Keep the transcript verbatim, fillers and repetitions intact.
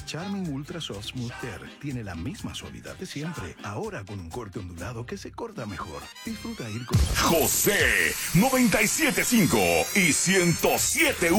Charmin Ultra Soft Smooth Tear tiene la misma suavidad de siempre, ahora con un corte ondulado que se corta mejor. Disfruta ir con... José noventa y siete punto cinco y ciento siete punto uno.